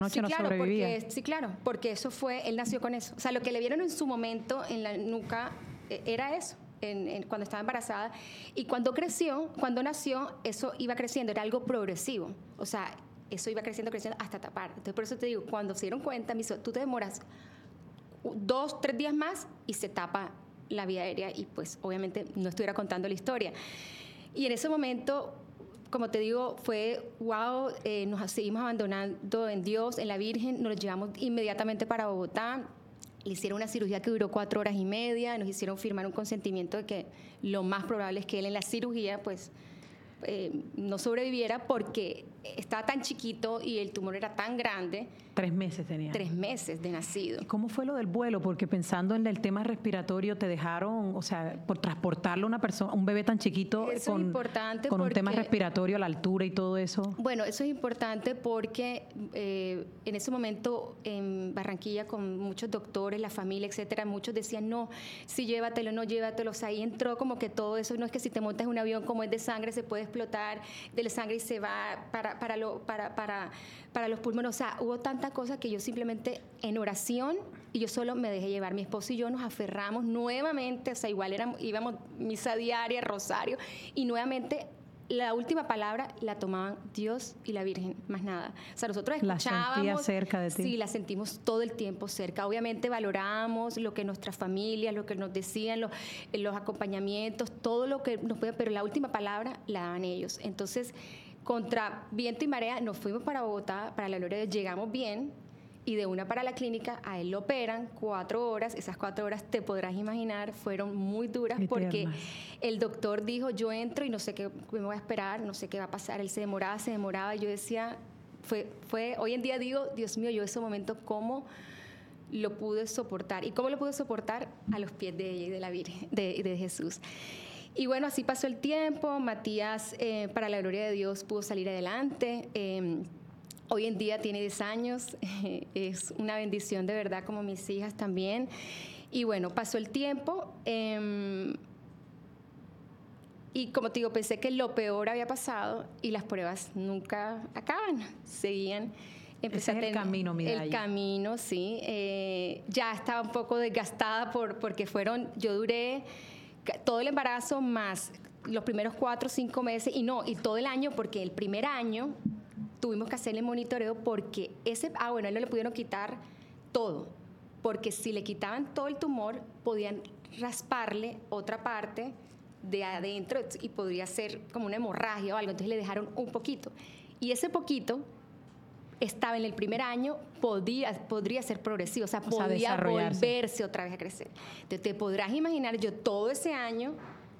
noche no sobrevivía. Sí, claro, porque eso fue, él nació con eso. O sea, lo que le vieron en su momento en la nuca era eso. Cuando estaba embarazada, y cuando nació, eso iba creciendo, era algo progresivo, o sea, eso iba creciendo hasta tapar. Entonces, por eso te digo, cuando se dieron cuenta, me dijo, tú te demoras 2, 3 días más y se tapa la vía aérea, y pues obviamente no estuviera contando la historia. Y en ese momento, como te digo, fue wow, nos seguimos abandonando en Dios, en la Virgen, nos llevamos inmediatamente para Bogotá. Le hicieron una cirugía que duró 4 horas y media, nos hicieron firmar un consentimiento de que lo más probable es que él en la cirugía pues no sobreviviera, porque estaba tan chiquito y el tumor era tan grande. 3 meses tenía. 3 meses de nacido. ¿Cómo fue lo del vuelo? Porque pensando en el tema respiratorio, te dejaron, o sea, por transportarlo a una persona, un bebé tan chiquito eso es importante con un tema respiratorio a la altura y todo eso. Bueno, eso es importante porque en ese momento en Barranquilla, con muchos doctores, la familia, etcétera, muchos decían, no, sí, llévatelo, no, llévatelo. O sea, ahí entró como que todo eso, no es que si te montas en un avión como es de sangre, se puede explotar de la sangre y se va para los pulmones. O sea, hubo tantas cosas que yo simplemente en oración, y yo solo me dejé llevar. Mi esposo y yo nos aferramos nuevamente, o sea, igual íbamos misa diaria, rosario, y nuevamente la última palabra la tomaban Dios y la Virgen, más nada. O sea, nosotros escuchábamos. ¿La sentías cerca de ti? Sí, la sentimos todo el tiempo cerca. Obviamente valorábamos lo que nuestras familias, lo que nos decían, los acompañamientos, todo lo que nos podían, pero la última palabra la daban ellos. Entonces, contra viento y marea, nos fuimos para Bogotá, para la gloria de Dios, llegamos bien, y de una para la clínica, a él lo operan 4 horas. Esas 4 horas, te podrás imaginar, fueron muy duras, porque el doctor dijo, yo entro y no sé qué me voy a esperar, no sé qué va a pasar. Él se demoraba, y yo decía, hoy en día digo, Dios mío, yo ese momento, ¿cómo lo pude soportar? ¿Y cómo lo pude soportar? A los pies de ella y de la Virgen, de Jesús. Y bueno, así pasó el tiempo. Matías, para la gloria de Dios, pudo salir adelante. Hoy en día tiene 10 años, es una bendición de verdad, como mis hijas también. Y bueno, pasó el tiempo, y como te digo, pensé que lo peor había pasado, y las pruebas nunca acaban, seguían. Ese es el camino, Midaya. El camino, sí. Ya estaba un poco desgastada porque yo duré todo el embarazo más los primeros 4 o 5 meses, y todo el año, porque el primer año tuvimos que hacerle monitoreo, porque bueno, a él no le pudieron quitar todo, porque si le quitaban todo el tumor, podían rasparle otra parte de adentro y podría ser como una hemorragia o algo. Entonces le dejaron un poquito, y ese poquito estaba en el primer año, podría ser progresivo, o sea, podía volverse otra vez a crecer. Entonces te podrás imaginar, yo todo ese año,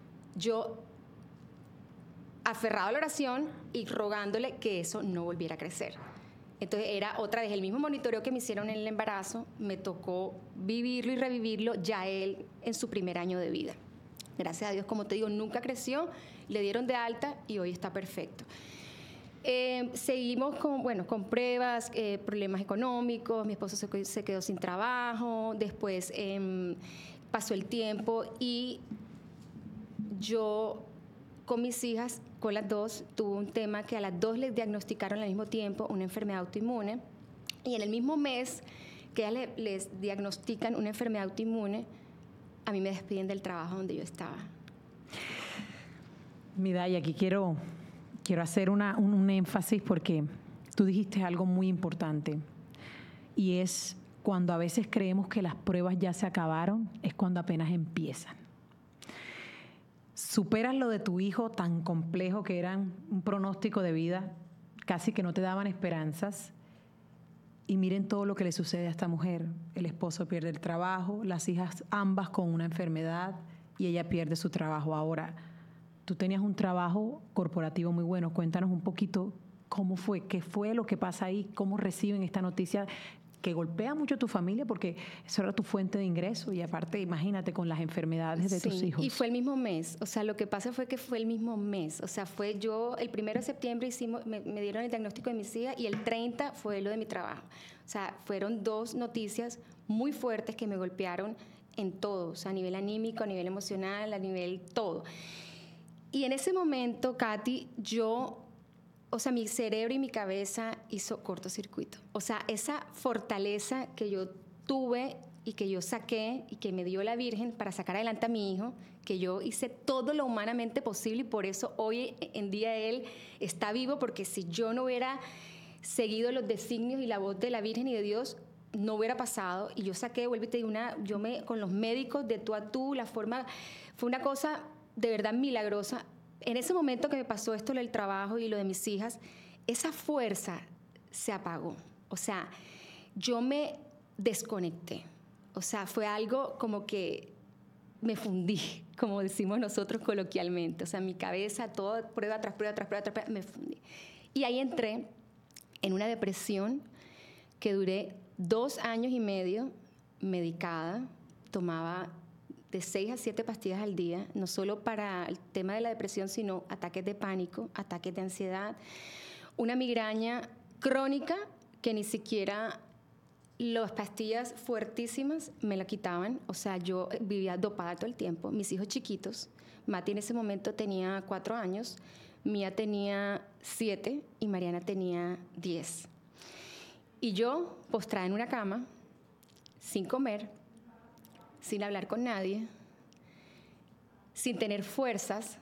aferrado a la oración y rogándole que eso no volviera a crecer. Entonces era otra vez el mismo monitoreo que me hicieron en el embarazo, me tocó vivirlo y revivirlo ya él en su primer año de vida. Gracias a Dios, como te digo, nunca creció, le dieron de alta y hoy está perfecto. Seguimos con pruebas, problemas económicos, mi esposo se quedó sin trabajo, después pasó el tiempo, y yo con mis hijas, con las dos, tuve un tema que a las dos les diagnosticaron al mismo tiempo una enfermedad autoinmune, y en el mismo mes que ellas les diagnostican una enfermedad autoinmune, a mí me despiden del trabajo donde yo estaba. Midaya, aquí quiero hacer un énfasis, porque tú dijiste algo muy importante, y es cuando a veces creemos que las pruebas ya se acabaron, es cuando apenas empiezan. Superas lo de tu hijo tan complejo, que eran un pronóstico de vida, casi que no te daban esperanzas, y miren todo lo que le sucede a esta mujer. El esposo pierde el trabajo, las hijas ambas con una enfermedad, y ella pierde su trabajo. Ahora, tú tenías un trabajo corporativo muy bueno. Cuéntanos un poquito cómo fue, qué fue lo que pasa ahí, cómo reciben esta noticia que golpea mucho a tu familia, porque eso era tu fuente de ingreso, y aparte, imagínate, con las enfermedades de tus hijos. Y fue el mismo mes. O sea, lo que pasa fue que fue el mismo mes. O sea, el 1 de septiembre me dieron el diagnóstico de mis hijas, y el 30 fue lo de mi trabajo. O sea, fueron 2 noticias muy fuertes que me golpearon en todo, o sea, a nivel anímico, a nivel emocional, a nivel todo. Y en ese momento, Katy, yo o sea, mi cerebro y mi cabeza hizo cortocircuito. O sea, esa fortaleza que yo tuve y que yo saqué y que me dio la Virgen para sacar adelante a mi hijo, que yo hice todo lo humanamente posible y por eso hoy en día él está vivo, porque si yo no hubiera seguido los designios y la voz de la Virgen y de Dios, no hubiera pasado. Y yo saqué, vuelvo y te digo, con los médicos de tú a tú, la forma, fue una cosa de verdad milagrosa. En ese momento que me pasó esto, lo del trabajo y lo de mis hijas, esa fuerza se apagó. O sea, yo me desconecté. O sea, fue algo como que me fundí, como decimos nosotros coloquialmente. O sea, mi cabeza, todo prueba tras prueba, tras prueba, tras prueba, me fundí. Y ahí entré en una depresión que duré 2 años y medio medicada. Tomaba de 6 a 7 pastillas al día, no solo para el tema de la depresión, sino ataques de pánico, ataques de ansiedad, una migraña crónica que ni siquiera las pastillas fuertísimas me la quitaban. O sea, yo vivía dopada todo el tiempo. Mis hijos chiquitos, Mati en ese momento tenía 4 años, Mía tenía 7 y Mariana tenía 10. Y yo, postrada en una cama, sin comer, sin hablar con nadie, sin tener fuerzas,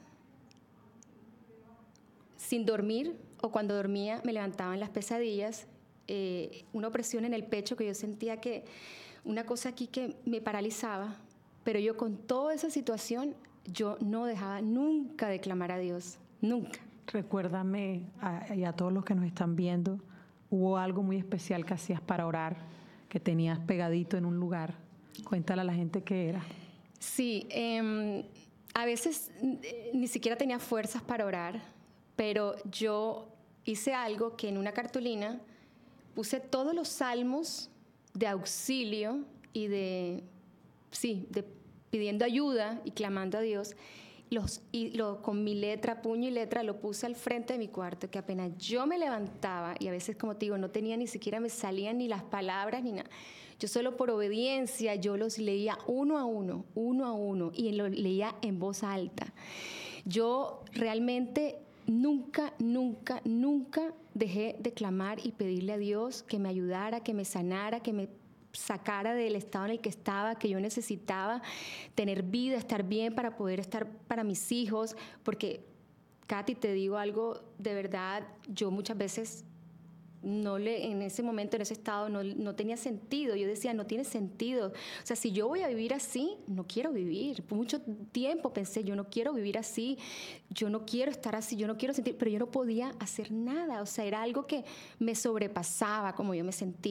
sin dormir, o cuando dormía me levantaban las pesadillas, una opresión en el pecho que yo sentía que una cosa aquí que me paralizaba, pero yo con toda esa situación, yo no dejaba nunca de clamar a Dios, nunca. Recuérdame, y a todos los que nos están viendo, ¿hubo algo muy especial que hacías para orar, que tenías pegadito en un lugar? Cuéntale a la gente qué era. Sí, a veces ni siquiera tenía fuerzas para orar, pero yo hice algo que en una cartulina puse todos los salmos de auxilio y de pidiendo ayuda y clamando a Dios. Con mi letra, puño y letra, lo puse al frente de mi cuarto, que apenas yo me levantaba, y a veces, como te digo, no tenía ni siquiera, me salían ni las palabras ni nada. Yo solo por obediencia, yo los leía uno a uno, y lo leía en voz alta. Yo realmente nunca dejé de clamar y pedirle a Dios que me ayudara, que me sanara, que me sacara del estado en el que estaba, que yo necesitaba tener vida, estar bien para poder estar para mis hijos, porque, Katy, te digo algo, de verdad, yo muchas veces en ese momento, en ese estado, no tenía sentido. Yo decía, no tiene sentido. O sea, si yo voy a vivir así, no quiero vivir. Por mucho tiempo pensé, yo no quiero vivir así, yo no quiero estar así, yo no quiero sentir, pero yo no podía hacer nada. O sea, era algo que me sobrepasaba como yo me sentía.